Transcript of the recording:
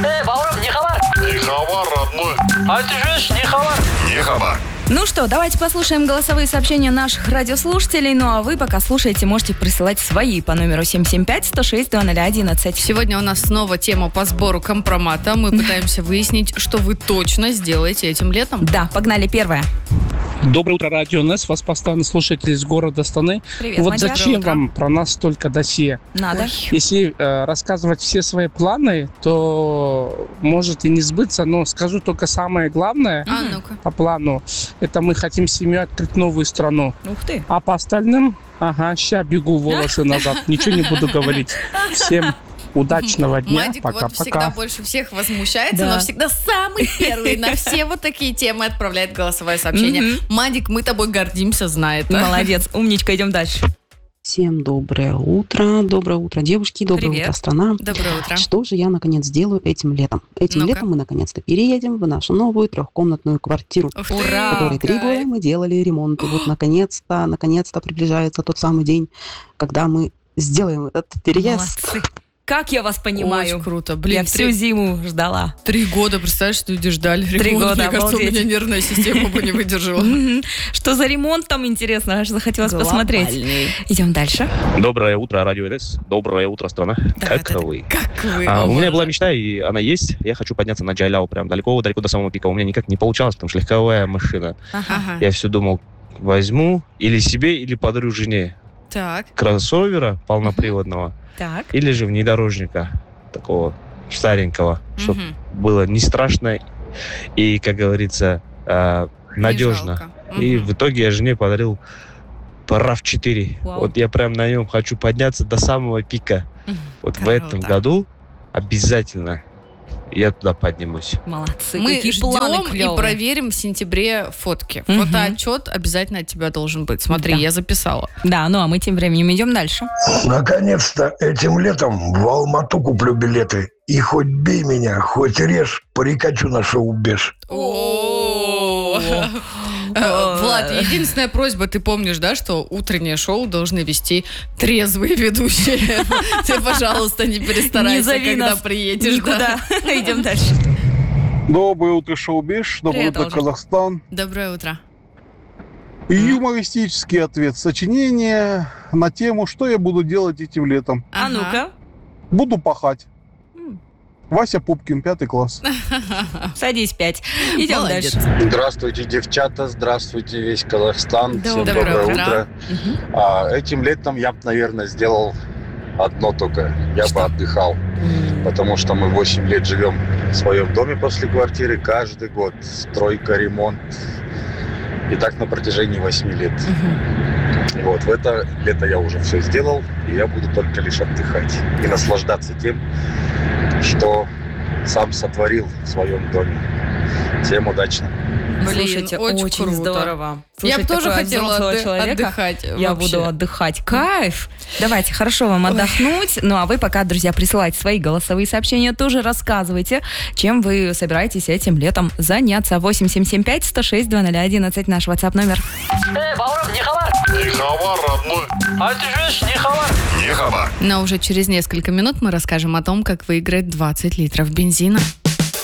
Бауырым, не хабар? Не хабар, родной. А ты же не хабар? Не хабар. Ну что, давайте послушаем голосовые сообщения наших радиослушателей. Ну а вы, пока слушаете, можете присылать свои по номеру 775-106-0011. Сегодня у нас снова тема по сбору компромата. Мы пытаемся выяснить, что вы точно сделаете этим летом. Да, погнали, первое. Доброе утро, Радио НС. Вас постоянный слушатель из города Астаны. Привет, Вот Мадяр. зачем вам про нас столько досье? Надо. Если рассказывать все свои планы, то может и не сбыться, но скажу только самое главное А ну-ка. по плану. Это мы хотим с семьей открыть новую страну. Ух ты. А по остальным, ща бегу волосы назад. Ничего не буду говорить. Всем удачного дня. Мадик вот всегда Пока-пока. больше всех возмущается, Да. но всегда самый первый на все вот такие темы отправляет голосовое сообщение. Мадик, мы тобой гордимся, знает. Молодец, умничка, идем дальше. Всем доброе утро, девушки, доброе Привет. утро, страна. Доброе утро. Что же я наконец сделаю этим летом? Этим Ну-ка. летом мы наконец-то переедем в нашу новую трехкомнатную квартиру, Ух ты. Ура! в которой 3 года Кайф. мы делали ремонт. И вот наконец-то приближается тот самый день, когда мы сделаем этот переезд. Молодцы. Как я вас понимаю. Очень круто. Я Блин, всю зиму ждала. 3 года, представляешь, люди ждали ремонт. 3 года, Мне кажется, у обалдеть. меня нервная система бы не выдержала. Мгм. Что за ремонт там, интересно? Аж захотелось посмотреть. Глобальный. Идем дальше. Доброе утро, Радио НС. Доброе утро, страна. Как да, вы? Как вы? У меня была мечта, и она есть. Я хочу подняться на Джайляу прям далеко до самого пика. У меня никак не получалось, потому что легковая машина. Ага. Я все думал, возьму или себе, или подарю жене Так. кроссовера полноприводного, Так. или же внедорожника такого старенького, чтобы Мгм. было не страшно и, как говорится, Не надежно. жалко. И Мгм. в итоге я жене подарил RAV4. Вау. Вот я прям на нем хочу подняться до самого пика. Мгм. Вот в Круто. этом году обязательно я туда поднимусь. Молодцы. Мы Какие планы ждем и клёвые. проверим в сентябре фотки. Мгм. Фотоотчет обязательно от тебя должен быть. Смотри, Да. я записала. Да, ну а мы тем временем идем дальше. Наконец-то этим летом в Алмату куплю билеты. И хоть бей меня, хоть режь, прикачу на шоу-беж. О. Влад, единственная просьба, ты помнишь, да, что утреннее шоу должны вести трезвые ведущие. Ты, пожалуйста, не Не перестарайся, зови когда нас приедешь. никуда. Идем дальше. Доброе утро, шоу-биш. Доброе Привет, утро, Олжа. Казахстан. Доброе утро. И юмористический ответ. Сочинение на тему, что я буду делать этим летом. А Ага. ну-ка. Буду пахать. М. Вася Пупкин, 5 класс. Садись 5. Идем Молодец. дальше. Здравствуйте, девчата, здравствуйте, весь Казахстан. Всем Доброе доброе утро. утро. Этим летом я бы, наверное, сделал одно только. Я бы отдыхал. Потому что мы 8 лет живем в своем доме после квартиры. Каждый год стройка, ремонт. И так на протяжении 8 лет. Вот, в это лето я уже все сделал. И я буду только лишь отдыхать. И наслаждаться тем, что сам сотворил в своем доме. Всем удачно. Блин, Слушайте, очень круто. здорово. Я бы Слушать тоже такое от хотела взрослого человека. отдыхать. Я вообще. буду отдыхать. Кайф! Давайте, хорошо вам отдохнуть. Ну, а вы пока, друзья, присылайте свои голосовые сообщения. Тоже рассказывайте, чем вы собираетесь этим летом заняться. 8775-106-0011 наш WhatsApp номер. Бауырым, не хабар? Не хабар, родной. А ты же не хабар? Не хабар. Но уже через несколько минут мы расскажем о том, как выиграть 20 литров бензина.